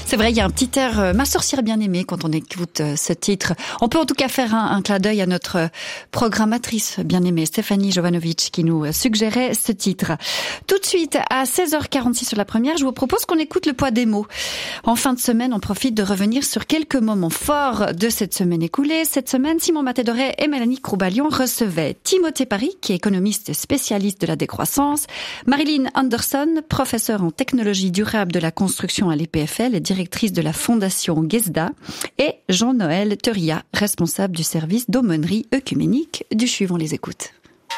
C'est vrai, il y a un petit air Ma sorcière bien-aimée quand on écoute ce titre. On peut en tout cas faire un clin d'œil à notre programmatrice bien-aimée Stéphanie Jovanovic qui nous suggérait ce titre. Tout de suite, à 16h46 sur la première, je vous propose qu'on écoute le poids des mots. En fin de semaine, on profite de revenir sur quelques moments forts de cette semaine écoulée. Cette semaine, Simon Matédoré et Mélanie Croubalion recevaient Timothée Paris, qui est économiste et spécialiste de la décroissance, Marilyn Anderson, professeure en technologie durable de la construction à l'EPFL et directrice de la fondation GESDA, et Jean-Noël Teria, responsable du service d'aumônerie œcuménique du CHUV. On les écoute.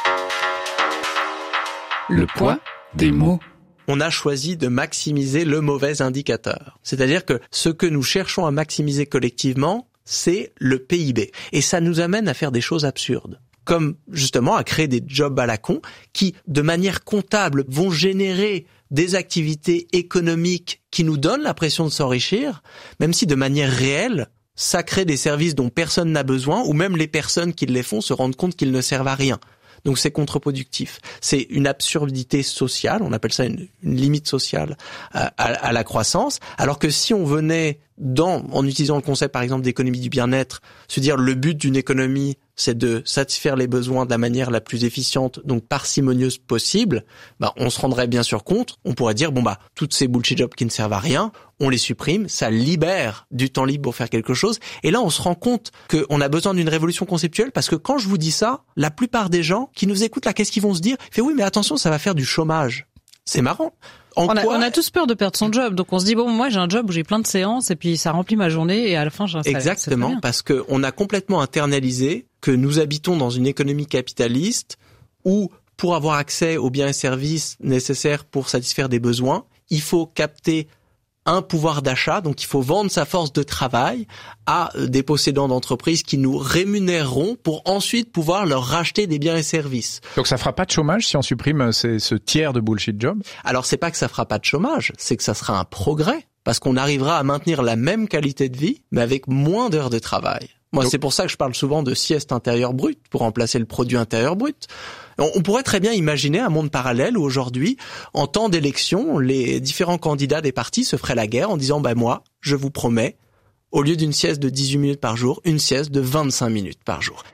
Le poids des mots. On a choisi de maximiser le mauvais indicateur. C'est-à-dire que ce que nous cherchons à maximiser collectivement, c'est le PIB. Et ça nous amène à faire des choses absurdes. Comme justement à créer des jobs à la con qui, de manière comptable, vont générer des activités économiques qui nous donnent l'impression de s'enrichir, même si de manière réelle, ça crée des services dont personne n'a besoin, ou même les personnes qui les font se rendent compte qu'ils ne servent à rien. Donc c'est contre-productif. C'est une absurdité sociale, on appelle ça une limite sociale à la croissance, alors que si on venait en utilisant le concept par exemple d'économie du bien-être, se dire le but d'une économie c'est de satisfaire les besoins de la manière la plus efficiente, donc parcimonieuse possible, on se rendrait bien sûr compte, on pourrait dire toutes ces bullshit jobs qui ne servent à rien, on les supprime, ça libère du temps libre pour faire quelque chose, et là on se rend compte qu'on a besoin d'une révolution conceptuelle, parce que quand je vous dis ça, la plupart des gens qui nous écoutent là, qu'est-ce qu'ils vont se dire? Oui, mais attention, ça va faire du chômage. C'est marrant. On a tous peur de perdre son job, donc on se dit moi j'ai un job où j'ai plein de séances et puis ça remplit ma journée et à la fin j'ai un salaire. Exactement, parce que on a complètement internalisé que nous habitons dans une économie capitaliste où pour avoir accès aux biens et services nécessaires pour satisfaire des besoins, il faut capter un pouvoir d'achat, donc il faut vendre sa force de travail à des possédants d'entreprises qui nous rémunéreront pour ensuite pouvoir leur racheter des biens et services. Donc ça fera pas de chômage si on supprime ce tiers de bullshit job? Alors c'est pas que ça fera pas de chômage, c'est que ça sera un progrès, parce qu'on arrivera à maintenir la même qualité de vie, mais avec moins d'heures de travail. Moi, c'est pour ça que je parle souvent de sieste intérieure brute, pour remplacer le produit intérieur brut. On pourrait très bien imaginer un monde parallèle où aujourd'hui, en temps d'élection, les différents candidats des partis se feraient la guerre en disant moi, je vous promets, au lieu d'une sieste de 18 minutes par jour, une sieste de 25 minutes par jour.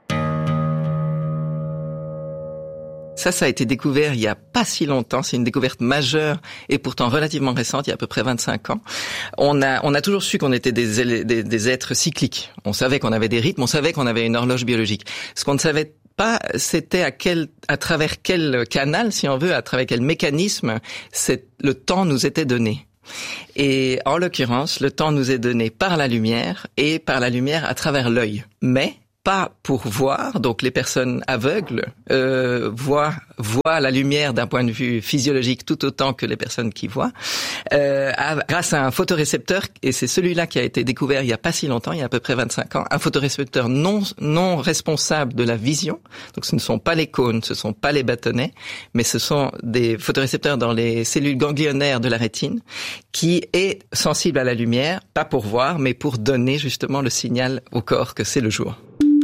Ça a été découvert il y a pas si longtemps. C'est une découverte majeure et pourtant relativement récente, il y a à peu près 25 ans. On a toujours su qu'on était des êtres cycliques. On savait qu'on avait des rythmes, on savait qu'on avait une horloge biologique. Ce qu'on ne savait pas, c'était à travers quel canal, si on veut, à travers quel mécanisme le temps nous était donné. Et en l'occurrence, le temps nous est donné par la lumière et par la lumière à travers l'œil. Mais pas pour voir, donc les personnes aveugles voient la lumière d'un point de vue physiologique tout autant que les personnes qui voient, grâce à un photorécepteur, et c'est celui-là qui a été découvert il y a pas si longtemps, il y a à peu près 25 ans, un photorécepteur non responsable de la vision. Donc ce ne sont pas les cônes, ce sont pas les bâtonnets, mais ce sont des photorécepteurs dans les cellules ganglionnaires de la rétine qui est sensible à la lumière, pas pour voir, mais pour donner justement le signal au corps que c'est le jour.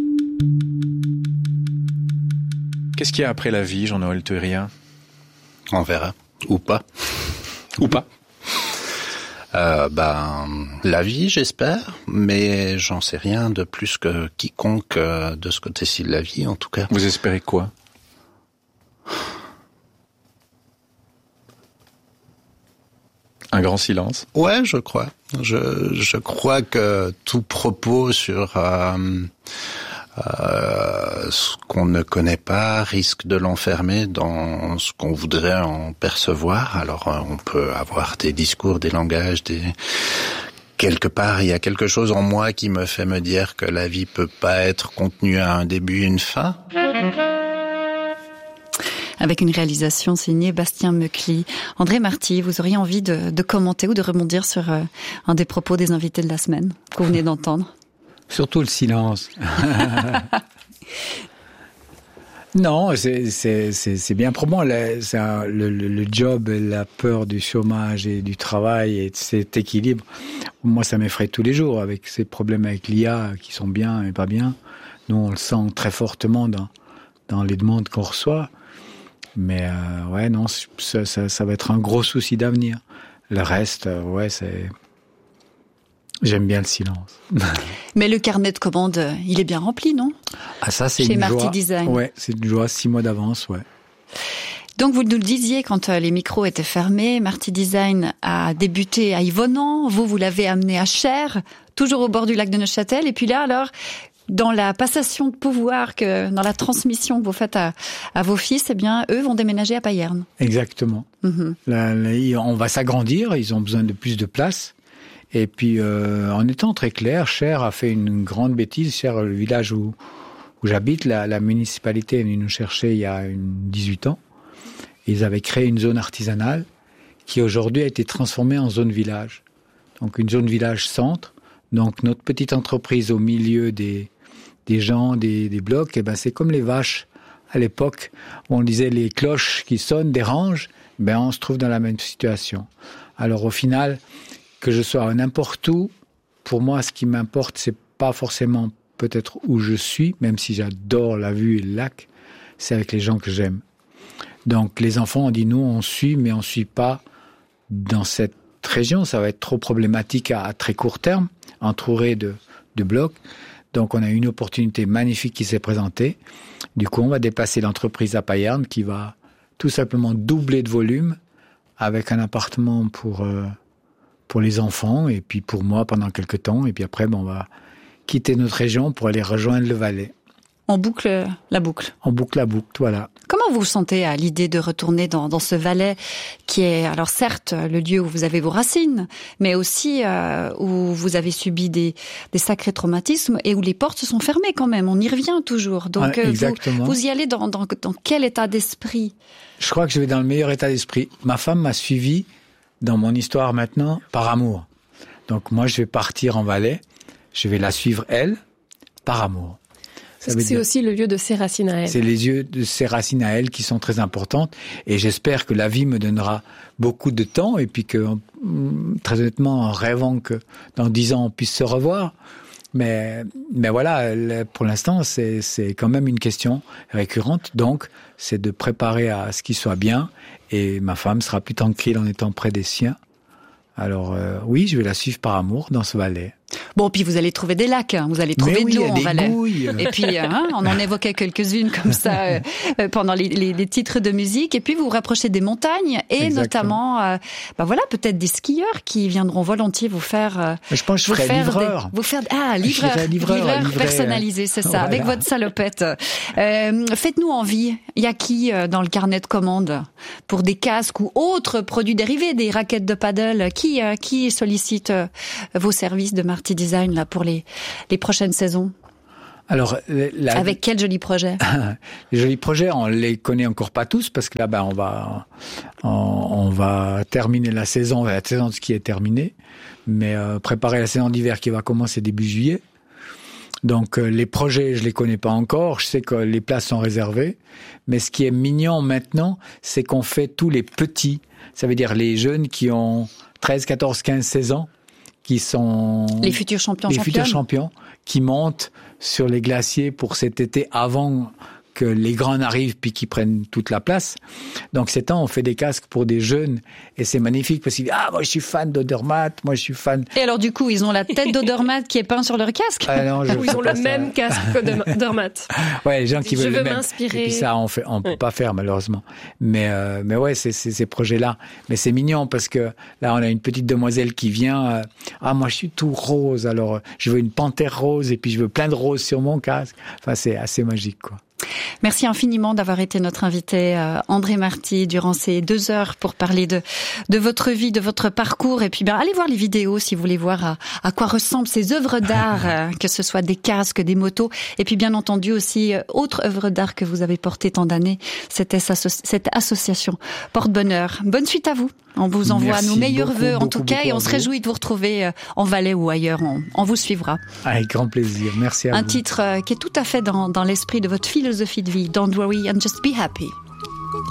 Qu'est-ce qu'il y a après la vie, Jean-Noël Teria? On verra. Ou pas. Ou pas. La vie, j'espère, mais j'en sais rien de plus que quiconque de ce côté-ci de la vie, en tout cas. Vous espérez quoi? Un grand silence? Ouais, je crois. Je crois que tout propos sur ce qu'on ne connaît pas risque de l'enfermer dans ce qu'on voudrait en percevoir. Alors on peut avoir des discours, des langages, quelque part, il y a quelque chose en moi qui me fait me dire que la vie peut pas être contenue à un début et une fin. Avec une réalisation signée Bastien Meucli. André Marty, vous auriez envie de commenter ou de rebondir sur un des propos des invités de la semaine que vous venez d'entendre? Surtout le silence. Non, c'est bien probant. Le job, la peur du chômage et du travail et cet équilibre, moi ça m'effraie tous les jours avec ces problèmes avec l'IA qui sont bien et pas bien. Nous on le sent très fortement dans les demandes qu'on reçoit. Mais ça va être un gros souci d'avenir. Le reste, J'aime bien le silence. Mais le carnet de commandes, il est bien rempli, non? Ah, ça, c'est Chez une Marty joie. Design. Ouais, c'est une joie, 6 mois d'avance, ouais. Donc, vous nous le disiez, quand les micros étaient fermés, Marty Design a débuté à Yvonand. Vous l'avez amené à Cher, toujours au bord du lac de Neuchâtel. Et puis là, alors, dans la passation de pouvoir, dans la transmission que vous faites à vos fils, eh bien, eux vont déménager à Payerne. Exactement. Là, on va s'agrandir, ils ont besoin de plus de place. Et puis, en étant très clair, Cher a fait une grande bêtise. Cher, le village où j'habite, la municipalité est venue nous chercher il y a 18 ans. Ils avaient créé une zone artisanale qui aujourd'hui a été transformée en zone village. Donc une zone village centre. Donc notre petite entreprise au milieu des gens, des blocs, et ben c'est comme les vaches à l'époque où on disait les cloches qui sonnent dérangent. Ben on se trouve dans la même situation. Alors au final, que je sois n'importe où, pour moi ce qui m'importe c'est pas forcément peut-être où je suis, même si j'adore la vue et le lac, c'est avec les gens que j'aime. Donc les enfants ont dit nous on suit mais on suit pas dans cette région, ça va être trop problématique à très court terme, entouré de blocs. Donc on a une opportunité magnifique qui s'est présentée. Du coup on va déplacer l'entreprise à Payerne qui va tout simplement doubler de volume avec un appartement pour les enfants et puis pour moi pendant quelques temps et puis après on va quitter notre région pour aller rejoindre le Valais. On boucle la boucle. On boucle la boucle, voilà. Comment vous vous sentez à l'idée de retourner dans ce Valais qui est, alors certes, le lieu où vous avez vos racines, mais aussi où vous avez subi des sacrés traumatismes et où les portes se sont fermées quand même. On y revient toujours. Donc vous y allez dans quel état d'esprit? Je crois que je vais dans le meilleur état d'esprit. Ma femme m'a suivi dans mon histoire maintenant par amour. Donc moi, je vais partir en Valais. Je vais la suivre, elle, par amour. Parce que c'est aussi le lieu de ses racines à elle. C'est les lieux de ses racines à elle qui sont très importantes. Et j'espère que la vie me donnera beaucoup de temps et puis que, très honnêtement, en rêvant que dans 10 ans on puisse se revoir. Mais voilà, pour l'instant, c'est quand même une question récurrente. Donc, c'est de préparer à ce qu'il soit bien. Et ma femme sera plus tranquille en étant près des siens. Alors oui, je vais la suivre par amour dans ce Valais. Bon, puis vous allez trouver des lacs, hein. Vous allez trouver de l'eau en Valais. Gouilles. Et puis, on en évoquait quelques-unes comme ça pendant les titres de musique. Et puis, vous vous rapprochez des montagnes et Exactement. notamment, voilà, peut-être des skieurs qui viendront volontiers vous faire. Je pense que je ferai livreur. Livreur personnalisé, c'est ça, voilà. Avec votre salopette. Faites-nous envie. Il y a qui dans le carnet de commandes pour des casques ou autres produits dérivés, des raquettes de paddle? Qui sollicite vos services de Marty Design là pour les prochaines saisons? Alors, avec quel joli projet? Les jolis projets, on les connaît encore pas tous parce que là, on va terminer la saison de ski est terminée, mais préparer la saison d'hiver qui va commencer début juillet. Donc les projets, je les connais pas encore. Je sais que les places sont réservées, mais ce qui est mignon maintenant, c'est qu'on fait tous les petits. Ça veut dire les jeunes qui ont 13, 14, 15, 16 ans. Qui sont les futurs champions, qui montent sur les glaciers pour cet été avant que les grands n'arrivent puis qu'ils prennent toute la place. Donc ces temps, on fait des casques pour des jeunes et c'est magnifique parce qu'ils disent moi je suis fan d'Odermatt, moi je suis fan. Et alors du coup, ils ont la tête d'Odermatt qui est peinte sur leur casque. Ah non, ou ils ont le même casque qu'Odermatt. Ouais, les gens qui veulent le même. M'inspirer. Et puis ça, on peut pas faire malheureusement. Mais ouais, c'est ces projets-là. Mais c'est mignon parce que là, on a une petite demoiselle qui vient. Moi je suis tout rose, alors je veux une panthère rose et puis je veux plein de roses sur mon casque. Enfin, c'est assez magique, quoi. Merci infiniment d'avoir été notre invité, André Marty, durant ces 2 heures pour parler de votre vie, de votre parcours. Et puis, allez voir les vidéos si vous voulez voir à quoi ressemblent ces œuvres d'art, que ce soit des casques, des motos. Et puis, bien entendu, aussi, autre œuvre d'art que vous avez portée tant d'années, c'était cette association Porte-Bonheur. Bonne suite à vous. On vous envoie nos meilleurs vœux, en tout cas, et on se réjouit de vous retrouver en Valais ou ailleurs. On vous suivra. Avec grand plaisir. Merci à vous. Un titre qui est tout à fait dans l'esprit de votre philosophie de vie. Don't worry and just be happy.